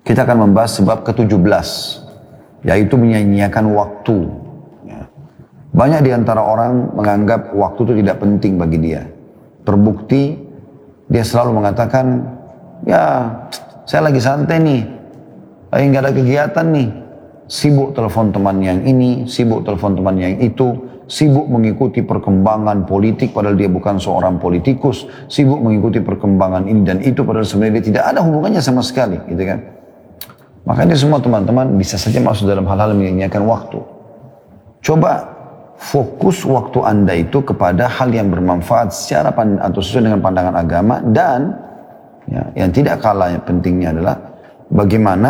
Kita akan membahas sebab ke-17, yaitu menyanyiakan waktu. Banyak di antara orang menganggap waktu itu tidak penting bagi dia. Terbukti, dia selalu mengatakan, ya saya lagi santai nih, lagi nggak ada kegiatan nih. Sibuk telepon teman yang ini, sibuk telepon teman yang itu, sibuk mengikuti perkembangan politik padahal dia bukan seorang politikus, sibuk mengikuti perkembangan ini dan itu padahal sebenarnya dia tidak ada hubungannya sama sekali, gitu kan. Makanya semua teman-teman bisa saja masuk dalam hal-hal yang menyanyiakan waktu. Coba fokus waktu Anda itu kepada hal yang bermanfaat secara atau sesuai dengan pandangan agama, dan ya, yang tidak kalah yang pentingnya adalah bagaimana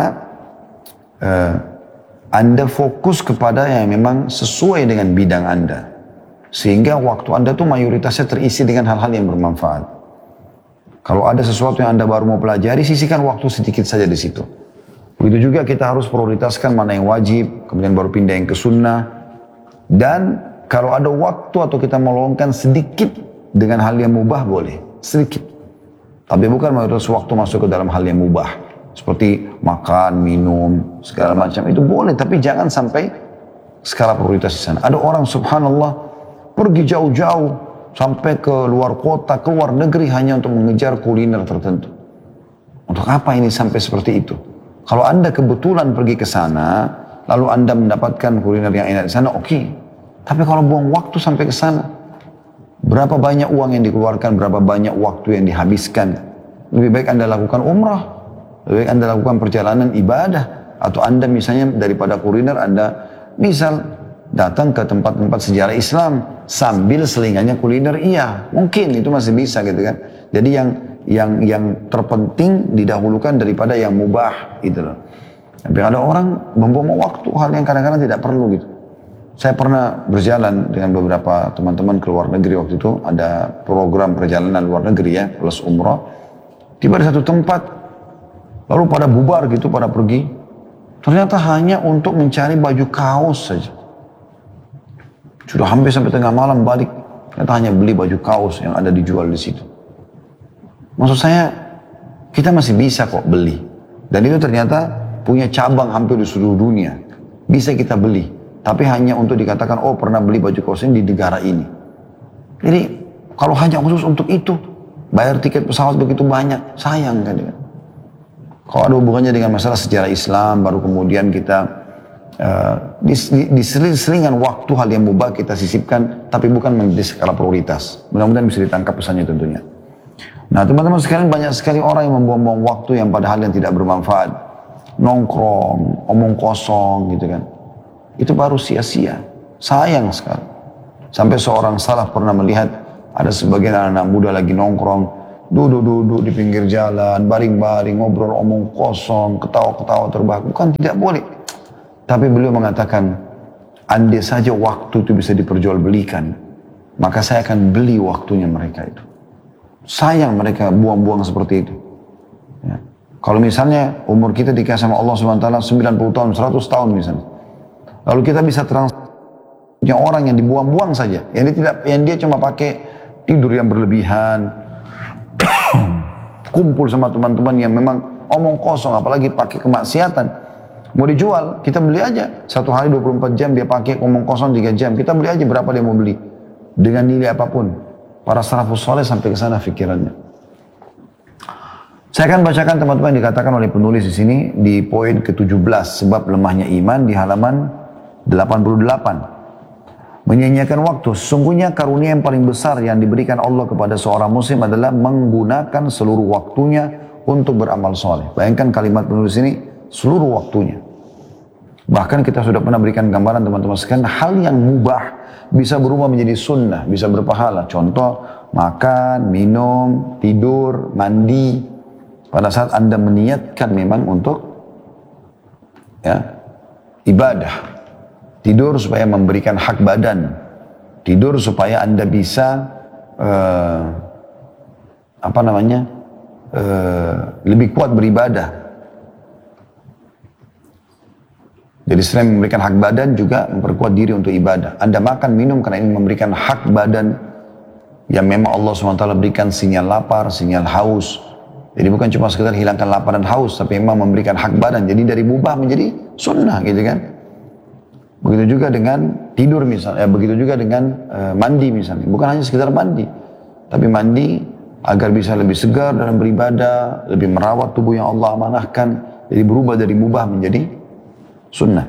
Anda fokus kepada yang memang sesuai dengan bidang Anda. Sehingga waktu Anda tuh mayoritasnya terisi dengan hal-hal yang bermanfaat. Kalau ada sesuatu yang Anda baru mau pelajari, sisihkan waktu sedikit saja di situ. Begitu juga kita harus prioritaskan mana yang wajib, kemudian baru pindah yang ke sunnah. Dan kalau ada waktu atau kita meluangkan sedikit dengan hal yang mubah boleh, sedikit. Tapi bukan mayoritas waktu masuk ke dalam hal yang mubah. Seperti makan, minum, segala macam. Itu boleh, tapi jangan sampai skala prioritas di sana. Ada orang subhanallah pergi jauh-jauh sampai ke luar kota, ke luar negeri hanya untuk mengejar kuliner tertentu. Untuk apa ini sampai seperti itu? Kalau Anda kebetulan pergi ke sana, lalu Anda mendapatkan kuliner yang enak di sana, oke. Tapi kalau buang waktu sampai ke sana, berapa banyak uang yang dikeluarkan, berapa banyak waktu yang dihabiskan. Lebih baik Anda lakukan umrah, lebih baik Anda lakukan perjalanan ibadah, atau Anda misalnya daripada kuliner, Anda misal datang ke tempat-tempat sejarah Islam, sambil selingannya kuliner, iya, mungkin itu masih bisa gitu kan. Jadi yang terpenting didahulukan daripada yang mubah gitu loh. Tapi ada orang membuang waktu hal yang kadang-kadang tidak perlu gitu. Saya pernah berjalan dengan beberapa teman-teman ke luar negeri waktu itu, ada program perjalanan luar negeri ya, plus umrah. Tiba di satu tempat, lalu pada bubar gitu, pada pergi. Ternyata hanya untuk mencari baju kaos saja. Sudah hampir sampai tengah malam balik, ternyata hanya beli baju kaos yang ada dijual di situ. Maksud saya, kita masih bisa kok beli. Dan itu ternyata punya cabang hampir di seluruh dunia. Bisa kita beli. Tapi hanya untuk dikatakan, oh pernah beli baju kaos ini di negara ini. Jadi, kalau hanya khusus untuk itu, bayar tiket pesawat begitu banyak, sayang kan. Kalau ada hubungannya dengan masalah sejarah Islam, baru kemudian kita di selingan waktu hal yang mubah kita sisipkan, tapi bukan menjadi skala prioritas. Mudah-mudahan bisa ditangkap pesannya tentunya. Nah teman-teman sekalian, banyak sekali orang yang membuang-buang waktu yang padahal yang tidak bermanfaat. Nongkrong, omong kosong gitu kan. Itu baru sia-sia. Sayang sekali. Sampai seorang salaf pernah melihat ada sebagian anak-anak muda lagi nongkrong, duduk-duduk di pinggir jalan, baring-baring, ngobrol omong kosong, ketawa-ketawa terbahak. Bukan tidak boleh. Tapi beliau mengatakan, andai saja waktu itu bisa diperjualbelikan, maka saya akan beli waktunya mereka itu. Sayang mereka buang-buang seperti itu. Ya. Kalau misalnya umur kita dikasih sama Allah SWT 90 tahun, 100 tahun misalnya. Lalu kita bisa punya orang yang dibuang-buang saja. Yang dia cuma pakai tidur yang berlebihan. Kumpul sama teman-teman yang memang omong kosong, apalagi pakai kemaksiatan. Mau dijual, kita beli aja. Satu hari 24 jam dia pakai omong kosong 3 jam. Kita beli aja berapa dia mau beli. Dengan nilai apapun. Para salafus saleh sampai ke sana pikirannya. Saya akan bacakan teman-teman yang dikatakan oleh penulis di sini di poin ke-17 sebab lemahnya iman di halaman 88. Menyanyiakan waktu. Sesungguhnya karunia yang paling besar yang diberikan Allah kepada seorang muslim adalah menggunakan seluruh waktunya untuk beramal soleh. Bayangkan kalimat penulis ini, seluruh waktunya. Bahkan kita sudah pernah berikan gambaran teman-teman sekalian, hal yang mubah bisa berubah menjadi sunnah, bisa berpahala. Contoh, makan, minum, tidur, mandi. Pada saat Anda meniatkan memang untuk ya, ibadah. Tidur supaya memberikan hak badan. Tidur supaya Anda bisa lebih kuat beribadah. Jadi selain memberikan hak badan juga memperkuat diri untuk ibadah. Anda makan, minum karena ini memberikan hak badan yang memang Allah SWT berikan sinyal lapar, sinyal haus. Jadi bukan cuma sekedar hilangkan lapar dan haus, tapi memang memberikan hak badan. Jadi dari mubah menjadi sunnah gitu kan. Begitu juga dengan tidur misalnya, begitu juga dengan mandi misalnya. Bukan hanya sekedar mandi, tapi mandi agar bisa lebih segar dalam beribadah, lebih merawat tubuh yang Allah amanahkan. Jadi berubah dari mubah menjadi sunnah.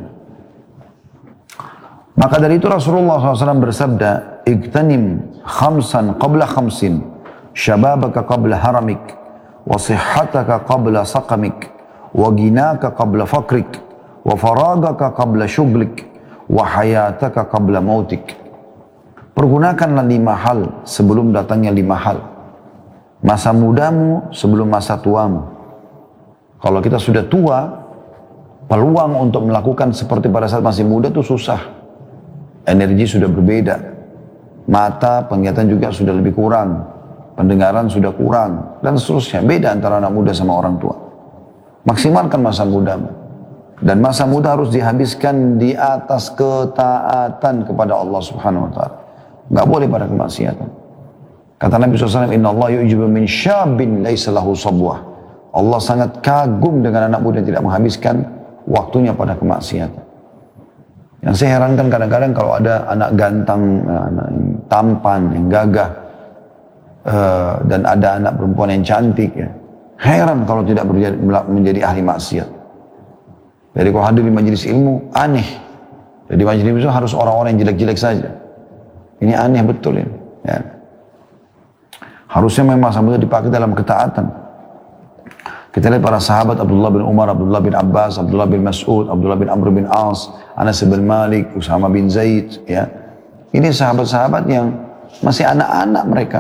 Maka dari itu Rasulullah SAW bersabda, "Igtanim khamsan qabla khamsin, syababaka qabla haramik, wa sihhataka qabla saqamik, wa ginaka qabla fakrik, wa faragaka qabla syuglik, wa hayataka qabla mautik." Pergunakanlah 5 hal sebelum datangnya 5 hal. Masa mudamu sebelum masa tuamu. Kalau kita sudah tua, peluang untuk melakukan seperti pada saat masih muda itu susah. Energi sudah berbeda. Mata, penglihatan juga sudah lebih kurang. Pendengaran sudah kurang. Dan seterusnya. Beda antara anak muda sama orang tua. Maksimalkan masa mudamu. Dan masa muda harus dihabiskan di atas ketaatan kepada Allah Subhanahu wa ta'ala. Nggak boleh pada kemaksiatan. Kata Nabi SAW, "Inna Allah yu'jibu min syabin laysa lahu sabwah." Allah sangat kagum dengan anak muda yang tidak menghabiskan waktunya pada kemaksiatan. Yang saya herankan kadang-kadang kalau ada anak ganteng, anak yang tampan, yang gagah, dan ada anak perempuan yang cantik, ya. Heran kalau tidak menjadi ahli maksiat. Jadi kalau hadir di majelis ilmu, aneh. Jadi majelis ilmu harus orang-orang yang jelek-jelek saja. Ini aneh betul ini. Ya. Harusnya memang masa dipakai dalam ketaatan. Kita lihat para sahabat Abdullah bin Umar, Abdullah bin Abbas, Abdullah bin Mas'ud, Abdullah bin Amr bin As, Anas bin Malik, Usama bin Zaid. Ya. Ini sahabat-sahabat yang masih anak-anak mereka.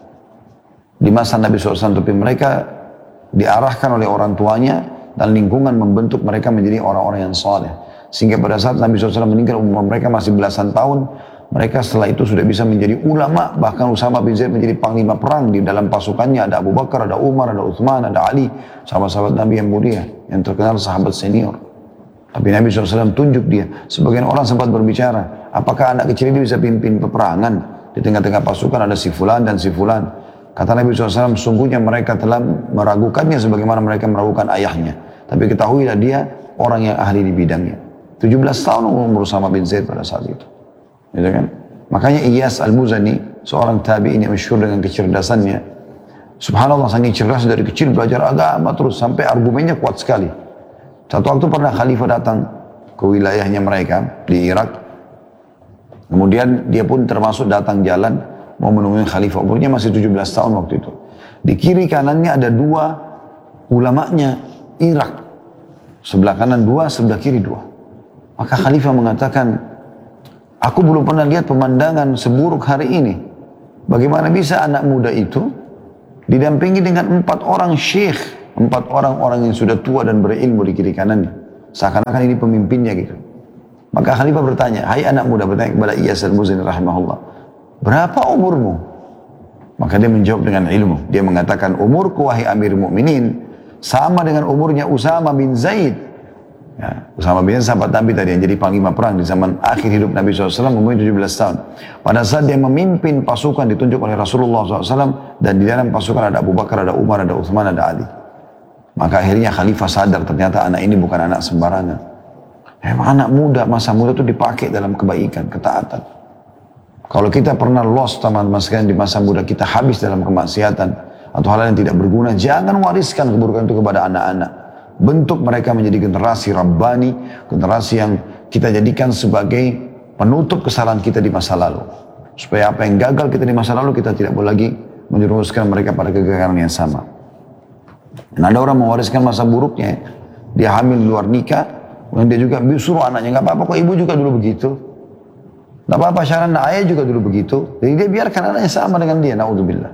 Di masa Nabi SAW, tapi mereka diarahkan oleh orang tuanya dan lingkungan membentuk mereka menjadi orang-orang yang saleh. Sehingga pada saat Nabi SAW meninggal, umur mereka masih belasan tahun, mereka setelah itu sudah bisa menjadi ulama, bahkan Usama bin Zaid menjadi panglima perang. Di dalam pasukannya ada Abu Bakar, ada Umar, ada Uthman, ada Ali, sahabat-sahabat Nabi yang mulia, yang terkenal sahabat senior. Tapi Nabi SAW tunjuk dia. Sebagian orang sempat berbicara, apakah anak kecil ini bisa pimpin peperangan? Di tengah-tengah pasukan ada si fulan dan si fulan. Kata Nabi SAW, sungguhnya mereka telah meragukannya sebagaimana mereka meragukan ayahnya. Tapi ketahuilah dia orang yang ahli di bidangnya. 17 tahun umur Usama bin Zaid pada saat itu. Gitu kan? Makanya Iyas Al-Muzani, seorang tabi'in yang masyhur dengan kecerdasannya. Subhanallah, saking cerdas dari kecil belajar agama terus sampai argumennya kuat sekali. Satu waktu pernah khalifah datang ke wilayahnya mereka di Irak. Kemudian dia pun termasuk datang jalan mau menemui khalifah. Umurnya masih 17 tahun waktu itu. Di kiri kanannya ada 2 ulamanya Irak. Sebelah kanan 2, sebelah kiri 2. Maka khalifah mengatakan, "Aku belum pernah lihat pemandangan seburuk hari ini. Bagaimana bisa anak muda itu didampingi dengan 4 orang syekh, 4 orang yang sudah tua dan berilmu di kiri kanannya. Seakan-akan ini pemimpinnya gitu." Maka khalifah bertanya, "Hai anak muda," bertanya kepada Iyas Al-Muzani rahimahullah, "berapa umurmu?" Maka dia menjawab dengan ilmu. Dia mengatakan, "Umurku wahai Amir Mu'minin sama dengan umurnya Usama bin Zaid." Ya, Usama bin Zaid sahabat Nabi tadi yang jadi panglima perang di zaman akhir hidup Nabi SAW, umurnya 17 tahun. Pada saat dia memimpin pasukan ditunjuk oleh Rasulullah SAW, dan di dalam pasukan ada Abu Bakar, ada Umar, ada Uthman, ada Ali. Maka akhirnya khalifah sadar ternyata anak ini bukan anak sembarangan. Anak muda, masa muda itu dipakai dalam kebaikan, ketaatan. Kalau kita pernah lost teman-teman sekalian di masa muda kita habis dalam kemaksiatan atau hal yang tidak berguna, jangan wariskan keburukan itu kepada anak-anak. Bentuk mereka menjadi generasi Rabbani, generasi yang kita jadikan sebagai penutup kesalahan kita di masa lalu. Supaya apa yang gagal kita di masa lalu, kita tidak boleh lagi menjerumuskan mereka pada kegagalan yang sama. Dan ada orang mewariskan masa buruknya, dia hamil di luar nikah, kemudian dia juga suruh anaknya, "Gak apa-apa kok, ibu juga dulu begitu. Gak apa-apa, Syarana, ayah juga dulu begitu." Jadi dia biarkan anaknya sama dengan dia, na'udzubillah.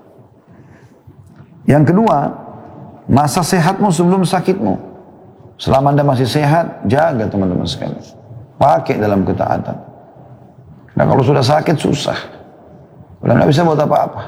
Yang kedua, masa sehatmu sebelum sakitmu. Selama Anda masih sehat, jaga teman-teman sekalian. Pakai dalam ketaatan. Nah kalau sudah sakit, susah. Udah nggak bisa buat apa-apa.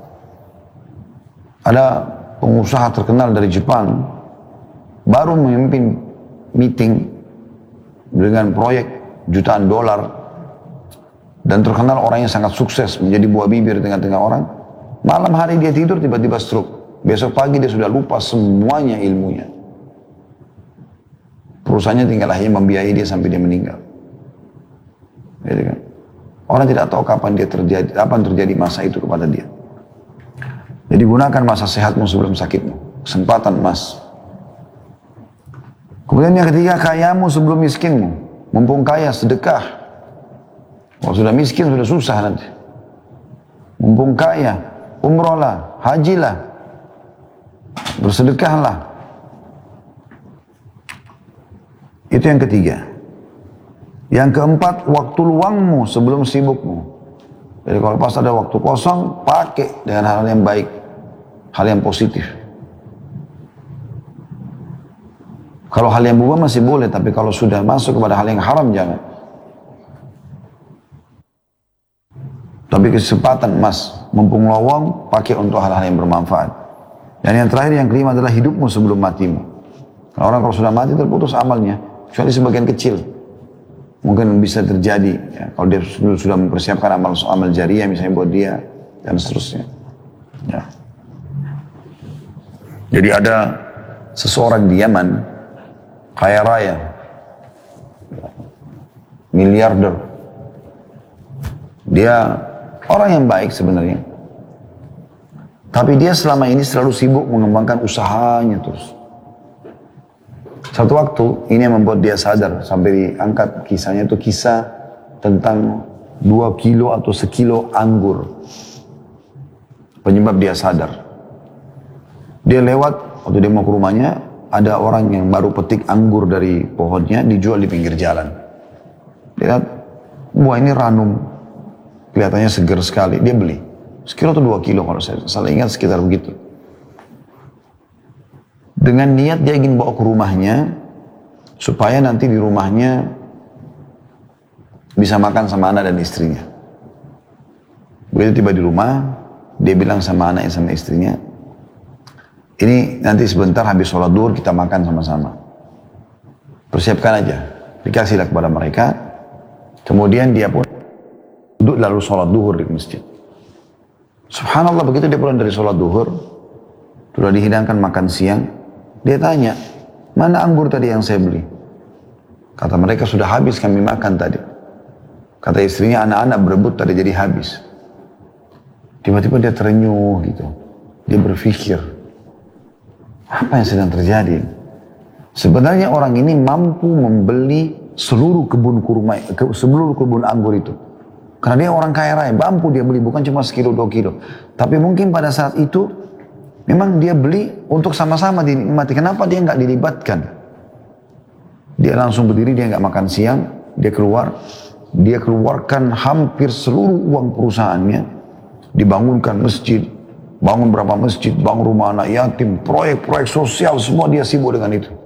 Ada pengusaha terkenal dari Jepang, baru memimpin meeting dengan proyek jutaan dolar, dan terkenal orangnya sangat sukses, menjadi buah bibir di tengah-tengah orang. Malam hari dia tidur, tiba-tiba stroke. Besok pagi dia sudah lupa semuanya ilmunya. Perusahaannya tinggal hanya membiayai dia sampai dia meninggal. Gitu kan? Orang tidak tahu kapan dia terjadi, apa yang terjadi masa itu kepada dia. Jadi gunakan masa sehatmu sebelum sakitmu. Kesempatan emas. Kemudian yang ketiga, kayamu sebelum miskinmu. Mumpung kaya, sedekah. Kalau sudah miskin, sudah susah nanti. Mumpung kaya, umrohlah, hajilah, bersedekahlah. Itu yang ketiga. Yang keempat, waktu luangmu sebelum sibukmu. Jadi kalau pas ada waktu kosong, pakai dengan hal yang baik, hal yang positif. Kalau hal yang mubah masih boleh, tapi kalau sudah masuk kepada hal yang haram, jangan. Tapi kesempatan emas, mumpung lowong, pakai untuk hal-hal yang bermanfaat. Dan yang terakhir, yang kelima adalah hidupmu sebelum matimu. Karena orang kalau sudah mati terputus amalnya, kecuali sebagian kecil. Mungkin bisa terjadi, ya, kalau dia sudah mempersiapkan amal jariah misalnya buat dia, dan seterusnya. Ya. Jadi ada seseorang di Yaman, kaya raya, miliarder. Dia orang yang baik sebenarnya. Tapi dia selama ini selalu sibuk mengembangkan usahanya terus. Satu waktu, ini yang membuat dia sadar, sampai diangkat kisahnya itu kisah tentang 2 kilo atau sekilo anggur. Penyebab dia sadar. Dia lewat, waktu dia mau ke rumahnya, ada orang yang baru petik anggur dari pohonnya, dijual di pinggir jalan. Dia lihat, wah ini ranum, kelihatannya segar sekali, dia beli. Sekilo atau 2 kilo kalau saya salah ingat sekitar begitu. Dengan niat dia ingin bawa ke rumahnya, supaya nanti di rumahnya bisa makan sama anak dan istrinya. Begitu tiba di rumah, dia bilang sama anaknya sama istrinya, ini nanti sebentar habis sholat duhur kita makan sama-sama. Persiapkan aja, dikasihlah kepada mereka. Kemudian dia pun duduk lalu sholat duhur di masjid. Subhanallah, begitu dia pulang dari sholat duhur, sudah dihidangkan makan siang, dia tanya, mana anggur tadi yang saya beli? Kata mereka, sudah habis kami makan tadi. Kata istrinya, anak-anak berebut tadi jadi habis. Tiba-tiba dia terenyuh gitu. Dia berpikir, apa yang sedang terjadi? Sebenarnya orang ini mampu membeli seluruh kebun kurma, seluruh kebun anggur itu. Karena dia orang kaya raya, mampu dia beli, bukan cuma sekilo 2 kilo. Tapi mungkin pada saat itu, memang dia beli untuk sama-sama dinikmati. Kenapa dia nggak dilibatkan? Dia langsung berdiri, dia nggak makan siang, dia keluarkan hampir seluruh uang perusahaannya, dibangunkan masjid, bangun berapa masjid, bangun rumah anak yatim, proyek-proyek sosial, semua dia sibuk dengan itu.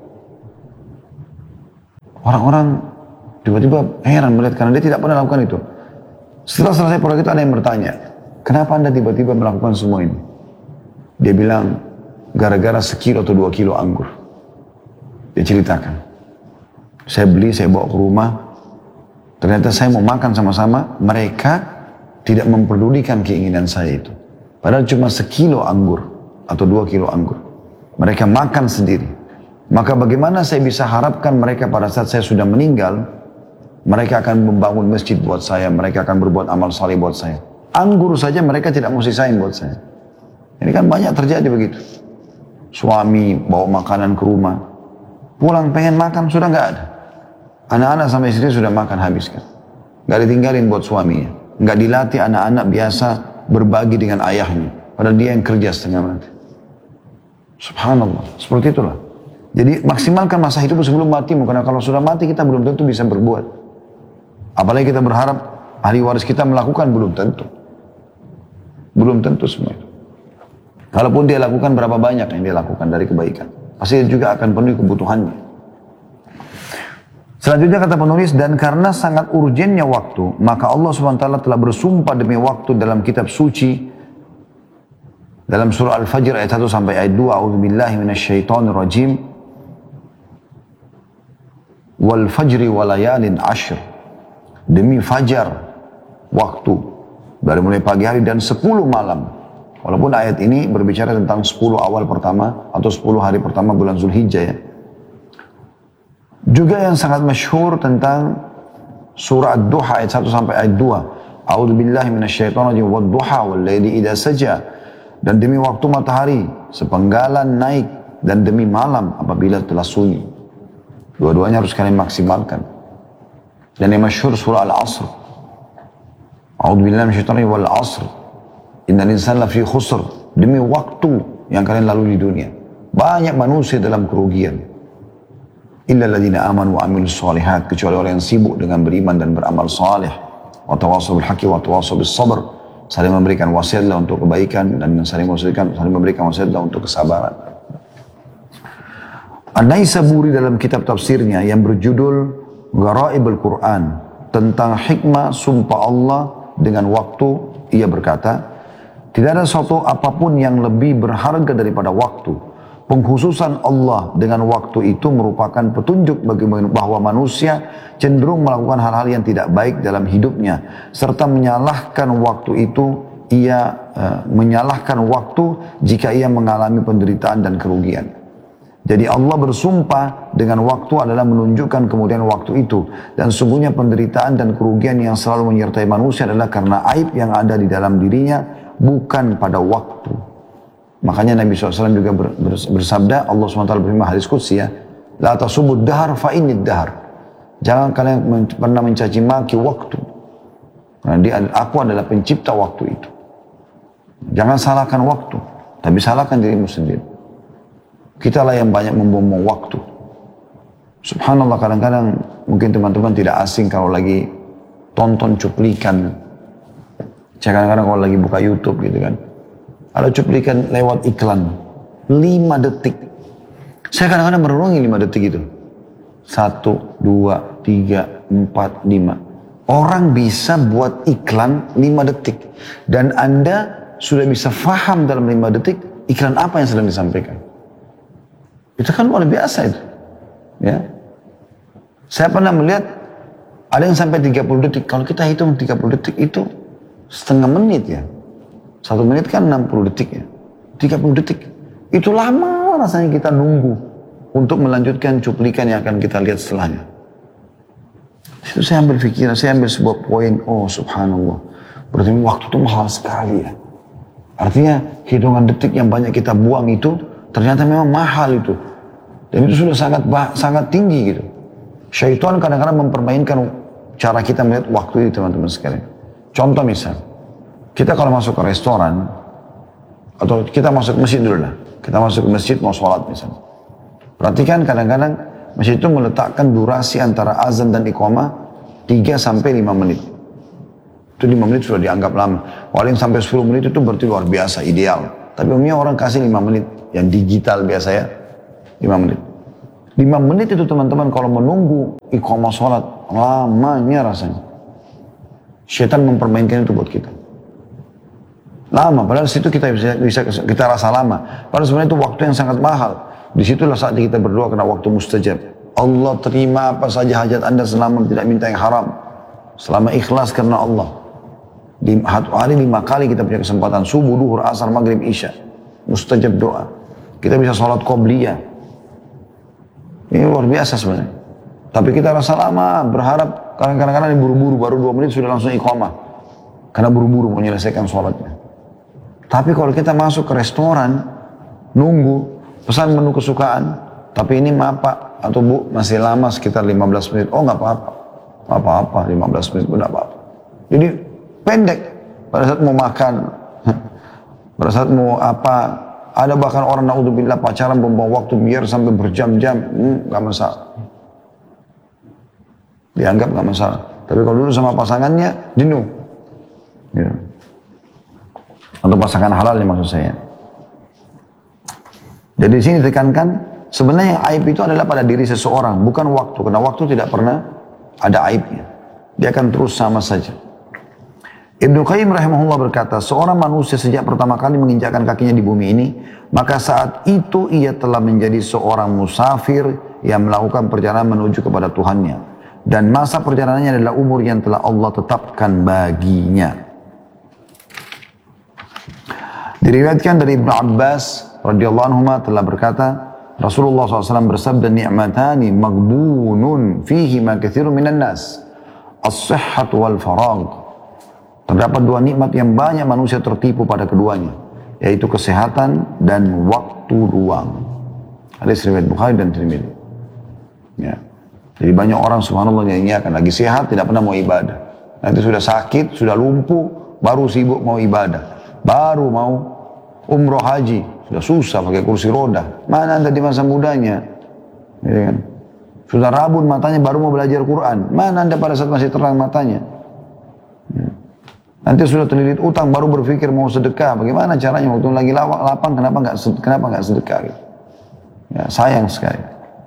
Orang-orang tiba-tiba heran melihat karena dia tidak pernah lakukan itu. Setelah selesai proyek itu ada yang bertanya, kenapa Anda tiba-tiba melakukan semua ini? Dia bilang, gara-gara sekilo atau 2 kilo anggur. Dia ceritakan. Saya beli, saya bawa ke rumah. Ternyata saya mau makan sama-sama. Mereka tidak memperdulikan keinginan saya itu. Padahal cuma sekilo anggur. Atau 2 kilo anggur. Mereka makan sendiri. Maka bagaimana saya bisa harapkan mereka pada saat saya sudah meninggal, mereka akan membangun masjid buat saya. Mereka akan berbuat amal saleh buat saya. Anggur saja mereka tidak mau sisain buat saya. Ini kan banyak terjadi begitu. Suami bawa makanan ke rumah, pulang pengen makan sudah nggak ada. Anak-anak sama istri sudah makan habiskan. Nggak ditinggalin buat suaminya. Nggak dilatih anak-anak biasa berbagi dengan ayahnya. Padahal dia yang kerja setengah mati. Subhanallah, seperti itulah. Jadi maksimalkan masa hidup sebelum matimu. Karena kalau sudah mati kita belum tentu bisa berbuat. Apalagi kita berharap ahli waris kita melakukan, belum tentu. Belum tentu semua itu. Kalaupun dia lakukan, berapa banyak yang dia lakukan dari kebaikan. Pasti dia juga akan penuhi kebutuhannya. Selanjutnya kata penulis, dan karena sangat urgennya waktu, maka Allah SWT telah bersumpah demi waktu dalam kitab suci, dalam surah Al-Fajr ayat 1 sampai ayat 2, A'udzubillahi minasyaitonirrajim, wal fajri walayalin ashr, demi fajar, waktu, dari mulai pagi hari dan 10 malam. Walaupun ayat ini berbicara tentang 10 awal pertama atau 10 hari pertama bulan Zulhijjah ya. Juga yang sangat masyhur tentang surah Ad-Duha ayat 1 sampai ayat 2. A'udzu billahi minasyaitonir rajim wad-duha wal laili idza saja. Dan demi waktu matahari sepenggalan naik dan demi malam apabila telah sunyi. Dua-duanya harus kalian maksimalkan. Dan yang masyhur surah Al-Asr. A'udzu billahi minasyaitonir rajim wal 'asr. Innal insana lafi khusr. Demi waktu yang kalian lalui di dunia. Banyak manusia dalam kerugian. Illa alladziina aamanu wa 'amilus shalihat, kecuali orang yang sibuk dengan beriman dan beramal saleh. Wa tawassaw bil haqqi wa tawassaw bis sabr. Saling memberikan wasiatlah untuk kebaikan dan saling memberikan wasiatlah untuk kesabaran. An-Naisaburi dalam kitab tafsirnya yang berjudul Gharaibul Quran tentang hikmah sumpah Allah dengan waktu, ia berkata, tidak ada suatu apapun yang lebih berharga daripada waktu. Pengkhususan Allah dengan waktu itu merupakan petunjuk bagi bahwa manusia cenderung melakukan hal-hal yang tidak baik dalam hidupnya, serta menyalahkan waktu itu. Ia menyalahkan waktu jika ia mengalami penderitaan dan kerugian. Jadi Allah bersumpah dengan waktu adalah menunjukkan kemudian waktu itu. Dan sungguhnya penderitaan dan kerugian yang selalu menyertai manusia adalah karena aib yang ada di dalam dirinya, bukan pada waktu. Makanya Nabi SAW juga bersabda, Allah SWT berfirman hadis qudsi ya, La tasubud dahar fa innid dahar. Jangan kalian pernah mencaci maki waktu. Karena aku adalah pencipta waktu itu. Jangan salahkan waktu, tapi salahkan dirimu sendiri. Kitalah yang banyak membuang waktu. Subhanallah, kadang-kadang mungkin teman-teman tidak asing kalau lagi tonton cuplikan. Saya kadang-kadang kalau lagi buka YouTube gitu kan, ada cuplikan lewat iklan 5 detik. Saya kadang-kadang merenungi 5 detik itu. 1, 2, 3, 4, 5. Orang bisa buat iklan 5 detik. Dan Anda sudah bisa faham dalam 5 detik iklan apa yang sedang disampaikan. Itu kan luar biasa itu. Ya. Saya pernah melihat ada yang sampai 30 detik. Kalau kita hitung 30 detik itu setengah menit ya. 1 menit kan 60 detik ya. 30 detik. Itu lama rasanya kita nunggu untuk melanjutkan cuplikan yang akan kita lihat setelahnya. Itu saya ambil pikiran, saya ambil sebuah poin. Oh subhanallah. Berarti waktu itu mahal sekali ya. Artinya hitungan detik yang banyak kita buang itu ternyata memang mahal itu. Dan itu sudah sangat tinggi gitu. Syaitan kadang-kadang mempermainkan cara kita melihat waktu ini teman-teman sekalian. Contoh misal, kita kalau masuk ke restoran, atau kita masuk ke masjid dulu lah. Kita masuk ke masjid mau sholat misalnya. Perhatikan kadang-kadang masjid itu meletakkan durasi antara azan dan iqamah 3-5 menit. Itu 5 menit sudah dianggap lama. Walau yang sampai 10 menit itu berarti luar biasa, ideal. Tapi umumnya orang kasih 5 menit. Yang digital biasa ya, 5 menit. 5 menit itu teman-teman kalau menunggu iqamah sholat, lamanya rasanya. Syaitan mempermainkan itu buat kita. Lama, padahal situ kita bisa kita rasa lama. Padahal sebenarnya itu waktu yang sangat mahal. Disitulah saat kita berdoa karena waktu mustajab. Allah terima apa saja hajat Anda selama tidak minta yang haram. Selama ikhlas karena Allah. Di hari 5 kali kita punya kesempatan. Subuh, duhur, asar, maghrib, isya. Mustajab doa. Kita bisa sholat qobliyah. Ini luar biasa sebenarnya. Tapi kita rasa lama, berharap kadang-kadang buru-buru, baru 2 menit sudah langsung iqamah. Karena buru-buru menyelesaikan sholatnya. Tapi kalau kita masuk ke restoran, nunggu, pesan menu kesukaan, tapi ini maaf Pak, atau Bu, masih lama sekitar 15 menit. Oh nggak apa-apa, nggak apa-apa, 15 menit pun nggak apa-apa. Jadi pendek, pada saat mau makan, pada saat mau apa, ada bahkan orang naudzubillah pacaran membawa waktu biar sampai berjam-jam, nggak masalah. Dianggap nggak masalah. Tapi kalau dulu sama pasangannya, jenuh. Ya. Atau pasangan halal maksud saya. Jadi di sini ditekankan, sebenarnya aib itu adalah pada diri seseorang, bukan waktu. Karena waktu tidak pernah ada aibnya. Dia akan terus sama saja. Ibnu Qayyim rahimahullah berkata, seorang manusia sejak pertama kali menginjakkan kakinya di bumi ini, maka saat itu ia telah menjadi seorang musafir yang melakukan perjalanan menuju kepada Tuhannya. Dan masa perjalanannya adalah umur yang telah Allah tetapkan baginya. Diriwayatkan dari Ibnu Abbas radhiyallahu anhu telah berkata, Rasulullah SAW bersabda, ni'matani maghbunun fihi ma katsirun minan nas, as-sihhat wal faragh. Terdapat dua nikmat yang banyak manusia tertipu pada keduanya, yaitu kesehatan dan waktu luang. Hadis riwayat Bukhari dan Tirmidzi. Ya. Jadi banyak orang subhanallah yang akan lagi sehat tidak pernah mau ibadah. Nanti sudah sakit, sudah lumpuh, baru sibuk mau ibadah. Baru mau umroh haji, sudah susah pakai kursi roda. Mana anda di masa mudanya? Ya kan? Sudah rabun matanya baru mau belajar Quran. Mana anda pada saat masih terang matanya? Ya. Nanti sudah terlilit utang baru berpikir mau sedekah. Bagaimana caranya waktu lagi lapang kenapa nggak sedekah? Gitu? Ya, sayang sekali.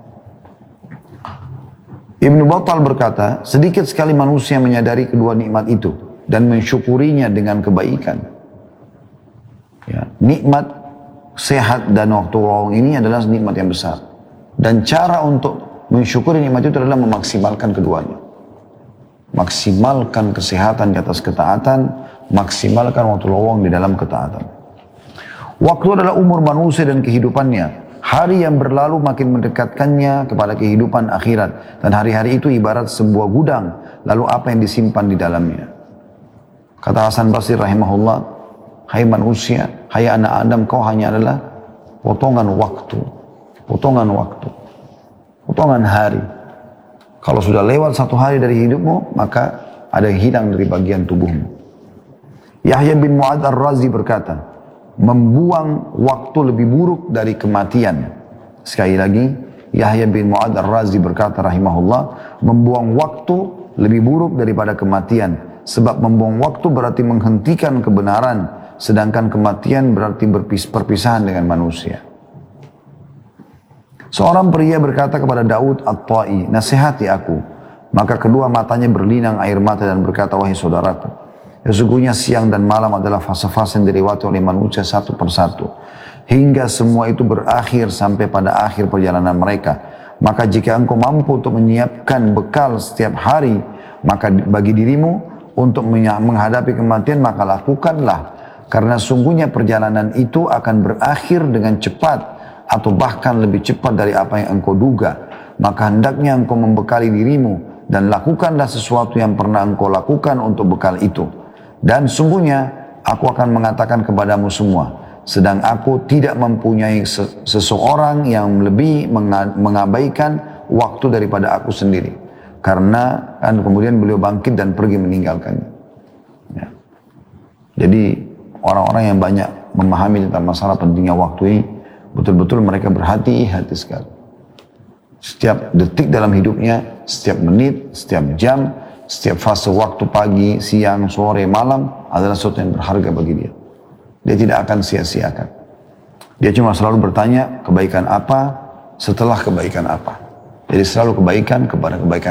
Ibnu Battal berkata, sedikit sekali manusia menyadari kedua nikmat itu dan mensyukurinya dengan kebaikan. Ya, nikmat sehat dan waktu luang ini adalah nikmat yang besar. Dan cara untuk mensyukuri nikmat itu adalah memaksimalkan keduanya. Maksimalkan kesehatan di atas ketaatan, maksimalkan waktu luang di dalam ketaatan. Waktu adalah umur manusia dan kehidupannya. Hari yang berlalu makin mendekatkannya kepada kehidupan akhirat. Dan hari-hari itu ibarat sebuah gudang. Lalu apa yang disimpan di dalamnya? Kata Hasan Basri rahimahullah, hai manusia, hai anak Adam, kau hanya adalah potongan waktu. Potongan waktu. Potongan hari. Kalau sudah lewat satu hari dari hidupmu, maka ada yang hilang dari bagian tubuhmu. Yahya bin Mu'adz Ar-Razi berkata, membuang waktu lebih buruk dari kematian. Sekali lagi, Yahya bin Mu'adz Ar-Razi berkata rahimahullah, membuang waktu lebih buruk daripada kematian. Sebab membuang waktu berarti menghentikan kebenaran, sedangkan kematian berarti perpisahan dengan manusia. Seorang pria berkata kepada Daud At-Ta'i, nasihati aku. Maka kedua matanya berlinang air mata dan berkata, wahai saudaraku, sesungguhnya siang dan malam adalah fase-fase yang dilewati oleh manusia satu persatu. Hingga semua itu berakhir sampai pada akhir perjalanan mereka. Maka jika engkau mampu untuk menyiapkan bekal setiap hari, maka bagi dirimu untuk menghadapi kematian, maka lakukanlah. Karena sungguhnya perjalanan itu akan berakhir dengan cepat, atau bahkan lebih cepat dari apa yang engkau duga. Maka hendaknya engkau membekali dirimu, dan lakukanlah sesuatu yang pernah engkau lakukan untuk bekal itu. Dan sungguhnya aku akan mengatakan kepadamu semua, sedang aku tidak mempunyai seseorang yang lebih mengabaikan waktu daripada aku sendiri. Karena kan kemudian beliau bangkit dan pergi meninggalkannya. Ya. Jadi orang-orang yang banyak memahami tentang masalah pentingnya waktu ini, betul-betul mereka berhati-hati sekali. Setiap detik dalam hidupnya, setiap menit, setiap jam, setiap fase waktu pagi, siang, sore, malam adalah sesuatu yang berharga bagi dia. Dia tidak akan sia-siakan. Dia cuma selalu bertanya kebaikan apa setelah kebaikan apa. Jadi selalu kebaikan kepada kebaikan.